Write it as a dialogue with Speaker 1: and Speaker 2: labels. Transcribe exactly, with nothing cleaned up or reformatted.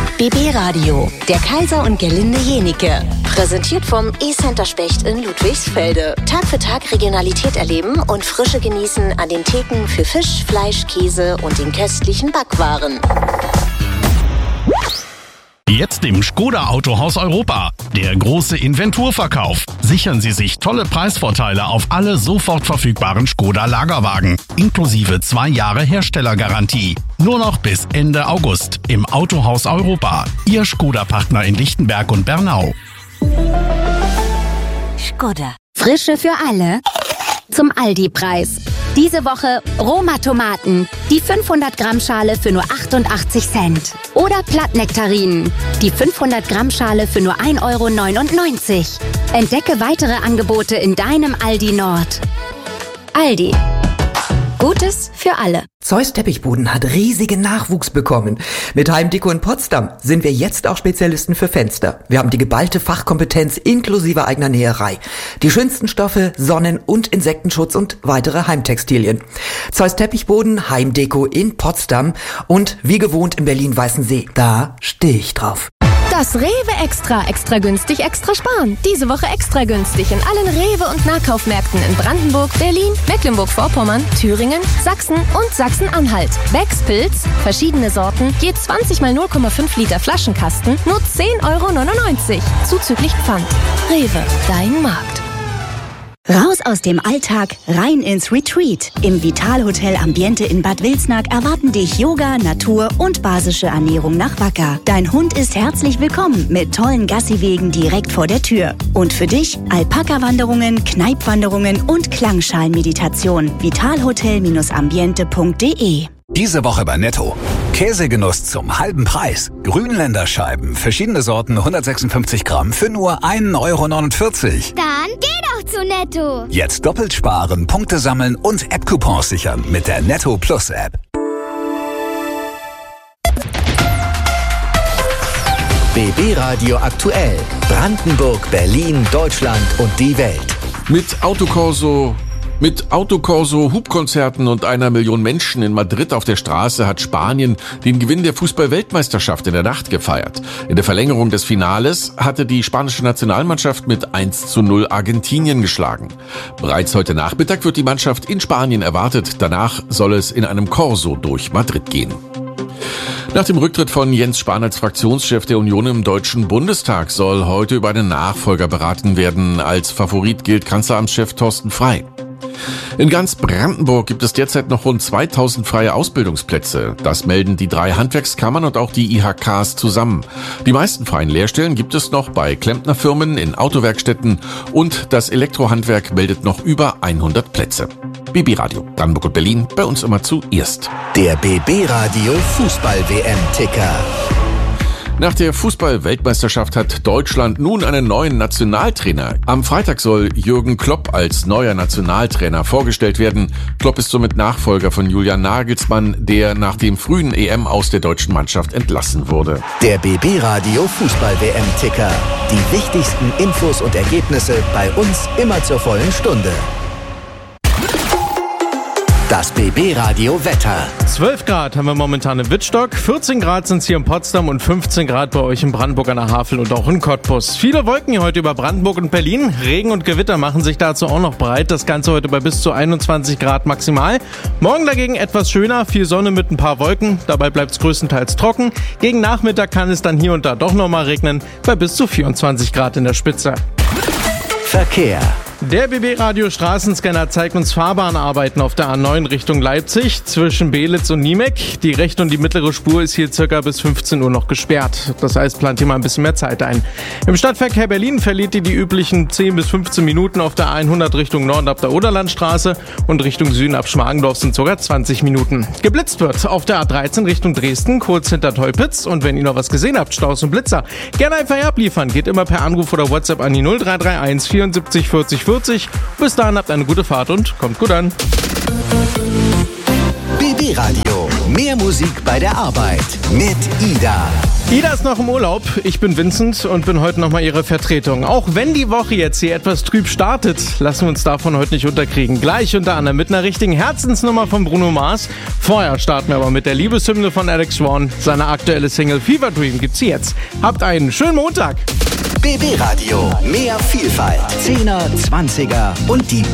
Speaker 1: B B Radio, der Kaiser und Gerlinde Jenike. Präsentiert vom E-Center Specht in Ludwigsfelde. Tag für Tag Regionalität erleben und Frische genießen an den Theken für Fisch, Fleisch, Käse und den köstlichen Backwaren.
Speaker 2: Jetzt im Škoda Autohaus Europa. Der große Inventurverkauf. Sichern Sie sich tolle Preisvorteile auf alle sofort verfügbaren Škoda Lagerwagen. Inklusive zwei Jahre Herstellergarantie. Nur noch bis Ende August im Autohaus Europa. Ihr Škoda-Partner in Lichtenberg und Bernau.
Speaker 3: Škoda. Frische für alle. Zum Aldi-Preis. Diese Woche Roma-Tomaten. Die fünfhundert Gramm Schale für nur achtundachtzig Cent. Oder Plattnektarinen. Die fünfhundert Gramm Schale für nur ein Euro neunundneunzig. Entdecke weitere Angebote in deinem Aldi Nord. Aldi. Gutes für alle.
Speaker 4: Zeus Teppichboden hat riesigen Nachwuchs bekommen. Mit Heimdeko in Potsdam sind wir jetzt auch Spezialisten für Fenster. Wir haben die geballte Fachkompetenz inklusive eigener Näherei. Die schönsten Stoffe, Sonnen- und Insektenschutz und weitere Heimtextilien. Zeus Teppichboden, Heimdeko in Potsdam und wie gewohnt in Berlin-Weißensee. Da stehe ich drauf.
Speaker 5: Das Rewe Extra, extra günstig, extra sparen. Diese Woche extra günstig in allen Rewe- und Nahkaufmärkten in Brandenburg, Berlin, Mecklenburg-Vorpommern, Thüringen, Sachsen und Sachsen-Anhalt. Becks Pilz, verschiedene Sorten, je zwanzig mal null Komma fünf Liter Flaschenkasten, nur zehn Euro neunundneunzig. Zuzüglich Pfand. Rewe, dein Markt.
Speaker 3: Raus aus dem Alltag, rein ins Retreat. Im Vital-Hotel Ambiente in Bad Wilsnack erwarten dich Yoga, Natur und basische Ernährung nach Wacker. Dein Hund ist herzlich willkommen mit tollen Gassiwegen direkt vor der Tür. Und für dich Alpaka-Wanderungen, Kneipwanderungen und Klangschalen-Meditation. vitalhotel Ambiente punkt de.
Speaker 6: Diese Woche bei Netto. Käsegenuss zum halben Preis. Grünländerscheiben, verschiedene Sorten, hundertsechsundfünfzig Gramm für nur ein Euro neunundvierzig.
Speaker 7: Dann geh doch zu Netto.
Speaker 6: Jetzt doppelt sparen, Punkte sammeln und App-Coupons sichern mit der Netto Plus App.
Speaker 8: B B Radio aktuell. Brandenburg, Berlin, Deutschland und die Welt.
Speaker 9: Mit Autokorso... Mit Autokorso, Hubkonzerten und einer Million Menschen in Madrid auf der Straße hat Spanien den Gewinn der Fußball-Weltmeisterschaft in der Nacht gefeiert. In der Verlängerung des Finales hatte die spanische Nationalmannschaft mit eins zu null Argentinien geschlagen. Bereits heute Nachmittag wird die Mannschaft in Spanien erwartet. Danach soll es in einem Corso durch Madrid gehen. Nach dem Rücktritt von Jens Spahn als Fraktionschef der Union im Deutschen Bundestag soll heute über einen Nachfolger beraten werden. Als Favorit gilt Kanzleramtschef Thorsten Frey. In ganz Brandenburg gibt es derzeit noch rund zweitausend freie Ausbildungsplätze. Das melden die drei Handwerkskammern und auch die I H Ks zusammen. Die meisten freien Lehrstellen gibt es noch bei Klempnerfirmen, in Autowerkstätten und das Elektrohandwerk meldet noch über hundert Plätze. B B Radio, Brandenburg und Berlin, bei uns immer zuerst.
Speaker 8: Der B B Radio Fußball-W M-Ticker.
Speaker 9: Nach der Fußball-Weltmeisterschaft hat Deutschland nun einen neuen Nationaltrainer. Am Freitag soll Jürgen Klopp als neuer Nationaltrainer vorgestellt werden. Klopp ist somit Nachfolger von Julian Nagelsmann, der nach dem frühen E M aus der deutschen Mannschaft entlassen wurde.
Speaker 8: Der B B Radio Fußball-W M-Ticker. Die wichtigsten Infos und Ergebnisse bei uns immer zur vollen Stunde. Das B B Radio Wetter.
Speaker 10: zwölf Grad haben wir momentan in Wittstock, vierzehn Grad sind es hier in Potsdam und fünfzehn Grad bei euch in Brandenburg an der Havel und auch in Cottbus. Viele Wolken hier heute über Brandenburg und Berlin. Regen und Gewitter machen sich dazu auch noch breit. Das Ganze heute bei bis zu einundzwanzig Grad maximal. Morgen dagegen etwas schöner, viel Sonne mit ein paar Wolken. Dabei bleibt es größtenteils trocken. Gegen Nachmittag kann es dann hier und da doch nochmal regnen, bei bis zu vierundzwanzig Grad in der Spitze.
Speaker 8: Verkehr.
Speaker 10: Der B B-Radio Straßenscanner zeigt uns Fahrbahnarbeiten auf der A neun Richtung Leipzig zwischen Belitz und Niemek. Die rechte und die mittlere Spur ist hier circa bis fünfzehn Uhr noch gesperrt. Das heißt, plant hier mal ein bisschen mehr Zeit ein. Im Stadtverkehr Berlin verliert ihr die üblichen zehn bis fünfzehn Minuten auf der hundert Richtung Norden ab der Oderlandstraße und Richtung Süden ab Schmargendorf sind sogar zwanzig Minuten. Geblitzt wird auf der A dreizehn Richtung Dresden, kurz hinter Teupitz. Und wenn ihr noch was gesehen habt, Staus und Blitzer, gerne einfach abliefern. Geht immer per Anruf oder WhatsApp an die null drei drei eins vierundsiebzig vierzig vierzig. Bis dahin habt eine gute Fahrt und kommt gut an.
Speaker 8: B B Radio. Mehr Musik bei der Arbeit mit Ida.
Speaker 10: Ida ist noch im Urlaub. Ich bin Vincent und bin heute nochmal ihre Vertretung. Auch wenn die Woche jetzt hier etwas trüb startet, lassen wir uns davon heute nicht unterkriegen. Gleich unter anderem mit einer richtigen Herzensnummer von Bruno Mars. Vorher starten wir aber mit der Liebeshymne von Alex Swan. Seine aktuelle Single Fever Dream gibt's jetzt. Habt einen schönen Montag.
Speaker 8: B B Radio. Mehr Vielfalt. Zehner, Zwanziger und die